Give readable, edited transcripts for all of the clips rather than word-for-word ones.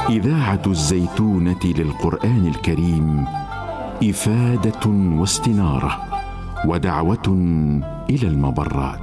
إذاعة الزيتونة للقرآن الكريم إفادة واستنارة ودعوة إلى المبرات.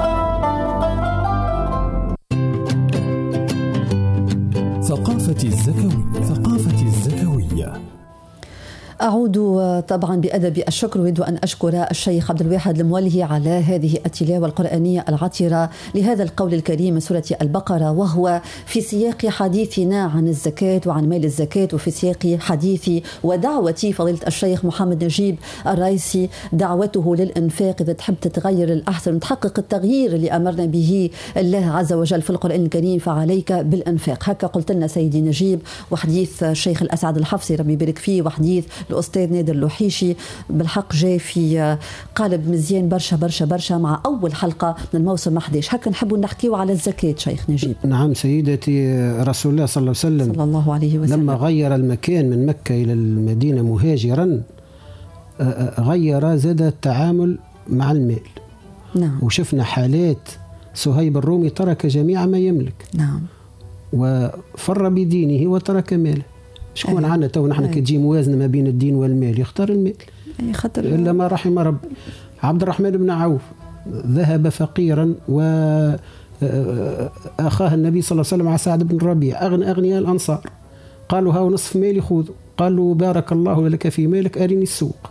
ثقافة الزكوية. أعود طبعا بأدب الشكر، أريد أن أشكر الشيخ عبد الواحد المولهي على هذه التلاوة القرآنية العطرة لهذا القول الكريم من سورة البقرة، وهو في سياق حديثنا عن الزكاة وعن مال الزكاة، وفي سياق حديثي ودعوتي فضيلة الشيخ محمد نجيب الرايسي، دعوته للإنفاق. إذا تحب تتغير الأحسن وتحقق التغيير اللي أمرنا به الله عز وجل في القرآن الكريم فعليك بالإنفاق. هكا قلت لنا سيدي نجيب، وحديث الشيخ الأسعد الحفصي ربي يبارك فيه، وحديث الأستاذ نادر اللوحيشي بالحق جاء في قالب مزيان برشا برشا برشا مع أول حلقة من الموسم 11. هكا نحبوا نحكيوا على الزكاة شيخ نجيب. نعم سيدتي، رسول الله صلى الله عليه وسلم لما غير المكان من مكة إلى المدينة مهاجرا غير زاد التعامل مع المال. نعم. وشفنا حالات صهيب الرومي ترك جميع ما يملك. نعم. وفر بدينه وترك ماله. شكون عنا تو نحن كتجي موازنة ما بين الدين والمال يختار المال إلا ما رحم رب. عبد الرحمن بن عوف ذهب فقيرا وأخاه النبي صلى الله عليه وسلم على سعد بن ربيع أغنياء الأنصار، قالوا هاو نصف مالي خذ، قالوا بارك الله لك في مالك أرني السوق.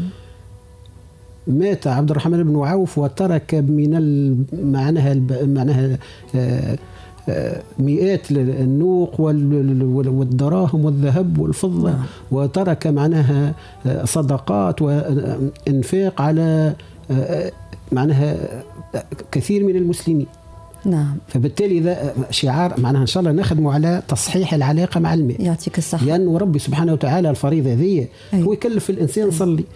مات عبد الرحمن بن عوف وترك من معناها مئات النوق والدراهم والذهب والفضة. وترك معناها صدقات وإنفاق على معناها كثير من المسلمين. نعم. فبالتالي ذا شعار معناها إن شاء الله نخدموا على تصحيح العلاقة مع المال. يعطيك الصحة. لأن ربي سبحانه وتعالى الفريضة ذي هو يكلف الإنسان صلي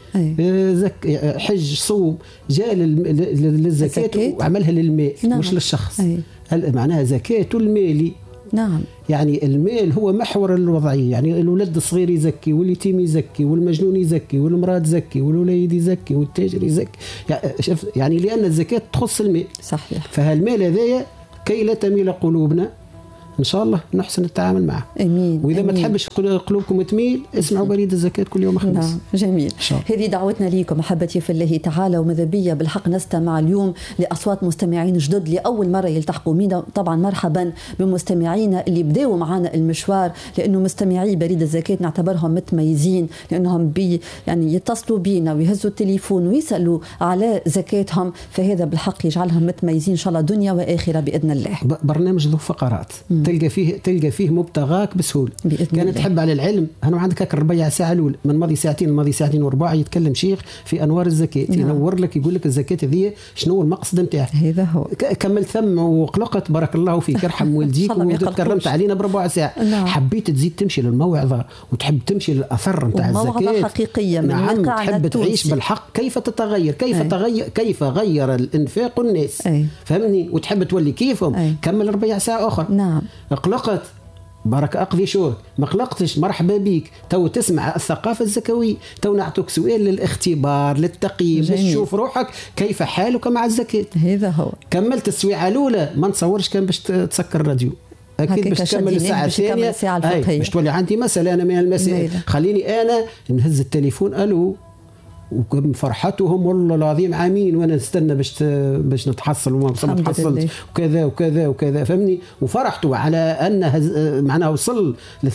حج صوم، جاء للزكاة وعملها للمال. نعم. مش للشخص. معناها زكاة المال. نعم. يعني المال هو محور الوضعية، يعني الولد الصغير يزكي، واليتيم يزكي، والمجنون يزكي، والمرأة تزكي، والوليد يزكي، والتاجر يزكي. يعني لأن الزكاة تخص المال. صحيح. فهالمال هذايا كي لا تميل قلوبنا إن شاء الله نحسن التعامل معه. أمين. وإذا أمين. ما تحبش قلوبكم تميل اسمعوا بريد الزكاة كل يوم خميس. نعم. جميل. هذه دعوتنا ليكم أحبتي في الله تعالى، وماذا بيا بالحق نستمع اليوم لأصوات مستمعين جدد لأول مرة يلتحقوا بنا. طبعا مرحبا بمستمعينا اللي بداوا معنا المشوار، لأنه مستمعي بريد الزكاة نعتبرهم متميزين، لأنهم يعني يتصلوا بينا ويهزوا التليفون ويسألوا على زكاتهم، فهذا بالحق يجعلهم متميزين إن شاء الله دنيا وآخرة بإذن الله. برنامج ذو فقرات تلقى فيه مبتغاك بسهوله. كانت تحب على العلم أنا عندك هاك الربيع ساعة الأولى من ماضي ساعتين وربع يتكلم شيخ في أنوار الزكاة. نعم. ينور لك يقول لك الزكاة ذي شنو المقصد نتاعها. هذا هو. كمل ثم وقلقت بارك الله فيك يرحم والديك وتكرمت علينا بربع ساعة. نعم. حبيت تزيد تمشي للموعظة وتحب تمشي للأثر نتاع الزكاة. موعظة حقيقية من نعم. تحب تعيش بالحق كيف تتغير كيف غير الإنفاق الناس. فهمني وتحب تولي كيفهم. كمل ربع ساعة أخرى. نعم. قلقت بارك أقضي شهر ما قلقتش مرحبا بيك. تو تسمع الثقافة الزكوية، تو نعطوك سؤال للاختبار للتقييم باش تشوف روحك كيف حالك مع الزكاة. هذا هو. كملت السويعة الأولى ما نتصورش كان باش تسكر الراديو أكيد باش تكمل الساعة الثانية باش تولي عندي مسألة أنا من المسائل. خليني أنا نهز التليفون ألو وكم فرحتهم والله العظيم عامين وانا نستنى باش نتحصل وما حصلت وكذا وكذا وكذا فهمني. وفرحتوا على ان معناها وصل ل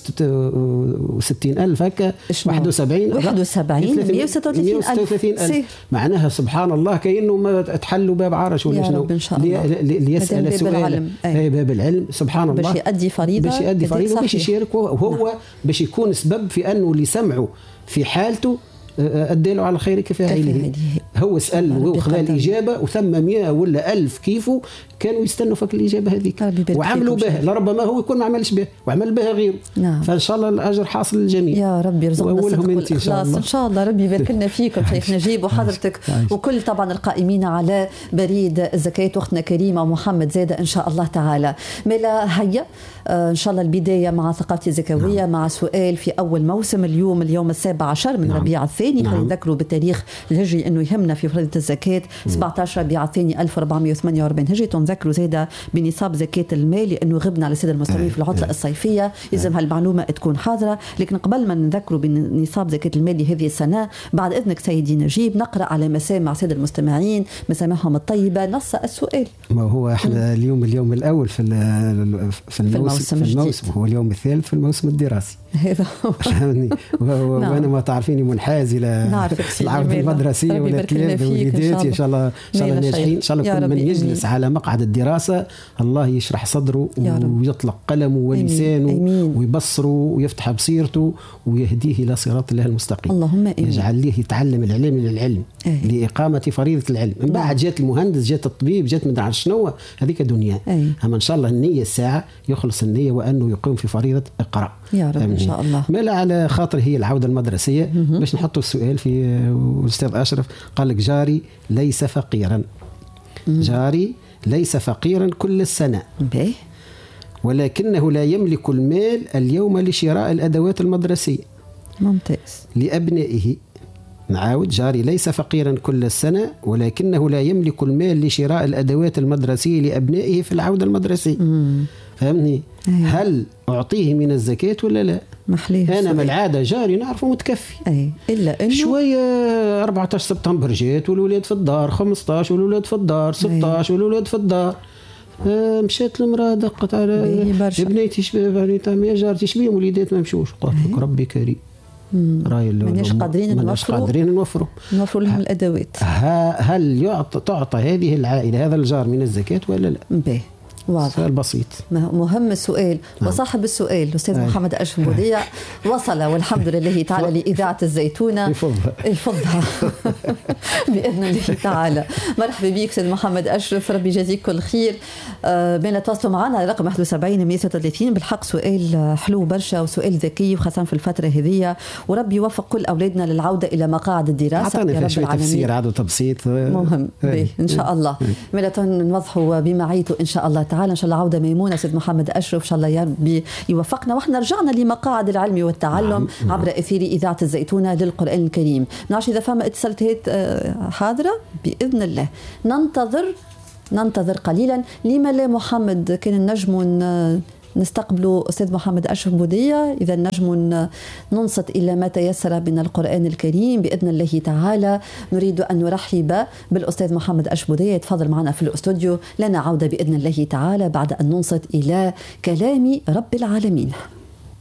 360,000 هكا 136,000 معناها سبحان الله كأنه ما تحلوا باب عرش ولا شنو ليسأل سؤال باب العلم سبحان الله باش يؤدي فريضة باش يشارك وهو باش يكون سبب في انه اللي سمعوا في حالته أديله على خير كفاعله. هو سأل وخذ الإجابة وثم 100 ولا 1000 كيفه كانوا يستنوا فك الإجابة هذيك وعملوا بها. لربما هو يكون ما عملش به وعمل بها غيره. نعم. فإن شاء الله الأجر حاصل للجميع. يا رب يرزقنا الصدق والإخلاص إن شاء الله. ربي يبارك لنا فيكم شيخ نجيب وحضرتك وكل طبعا القائمين على بريد الزكاة أختنا كريمة ومحمد زادة إن شاء الله تعالى. ملا هيا إن شاء الله البداية مع ثقافتي الزكوية. نعم. مع سؤال في أول موسم اليوم 17 من ربيع الثاني الثاني. خلينا نذكروا بالتاريخ الهجري انه يهمنا في فريضه الزكاه 17 ربيع الثاني 1448 هجري. تنذكروا زاده بنصاب زكاه المال لانه غبنا على الساده المستمعين في العطله الصيفيه، لازم هالمعلومه تكون حاضره. لكن قبل ما نذكروا بنصاب زكاه المال لهذه السنه، بعد اذنك سيدي نجيب نقرا على مسامع الساده المستمعين مسامعهم الطيبه نص السؤال. ما هو احنا اليوم الاول في الموسم هو اليوم الثالث في الموسم الدراسي. هذا وانا ما تعرفيني منحاز الى العودة المدرسية ولا تلامذة وليداتي ان شاء الله ناجحين ان شاء الله. كل من يجلس على مقعد الدراسة الله يشرح صدره ويطلق قلمه ولسانه ويبصره ويفتح بصيرته ويهديه الى صراط الله المستقيم. اللهم امين. يجعل ليه يتعلم العلم للعلم لإقامة فريضة العلم. من بعد جات المهندس، جات الطبيب، جات من عارف شنو، هذيك دنيا. اما ان شاء الله النية الساعة يخلص النية وانه يقوم في فريضة اقرأ يا رب ان شاء الله. ما لا على خاطر هي العودة المدرسية باش نحطوا السؤال في الأستاذ أشرف. قال لك جاري ليس فقيرا، جاري ليس فقيرا كل السنة، ولكنه لا يملك المال اليوم لشراء الأدوات المدرسية. ممتاز. لأبنائه. نعاود، جاري ليس فقيرا كل السنة ولكنه لا يملك المال لشراء الأدوات المدرسية لأبنائه في العودة المدرسية. فهمني؟ هل أعطيه من الزكاة ولا لا؟ أنا من العادة جاري نعرفه متكفي، إلا إنه شوية 14 سبتمبر جات والولاد في الدار، 15 والولاد في الدار، 16 والولاد في الدار. مشات المرأة دقت على بنيتي شباب يا جارتي شبيهم وليدات ما مشوش. قلت لك ربي كريم، ماناش قادرين نوفروا لهم الأدوات. هل تعطى هذه العائلة هذا الجار من الزكاة ولا لا؟ واضح. سؤال بسيط مهم السؤال. وصاحب السؤال الأستاذ محمد أشرف بوديع وصل والحمد لله تعالى لإذاعة الزيتونة يفضها بإذن الله تعالى. مرحبا بك سيد محمد أشرف، ربي يجازيك كل خير. بين تواصلوا معنا على رقم 71 136. بالحق سؤال حلو برشا وسؤال ذكي وخاصة في الفترة هذه، وربي يوفق كل أولادنا للعودة إلى مقاعد الدراسة يا رب العالمين. تفسير عاد وتبسيط مهم إن شاء الله. ملة نوضحوا بمعيته إن شاء الله تعالى. إن شاء الله عودة ميمونة سيد محمد أشرف، إن شاء الله يا ربي يوفقنا وإحنا رجعنا لمقاعد العلم والتعلم عبر أثير إذاعة الزيتونة للقرآن الكريم. نعرف إذا فما اتصالات حاضرة بإذن الله. ننتظر قليلا. لما لا محمد كان النجم نستقبل أستاذ محمد أشرف بوديع، إذا نجم ننصت إلى ما تيسر من القرآن الكريم بإذن الله تعالى. نريد أن نرحب بالأستاذ محمد أشرف بوديع، يتفضل معنا في الاستوديو. لنا عودة بإذن الله تعالى بعد أن ننصت إلى كلام رب العالمين.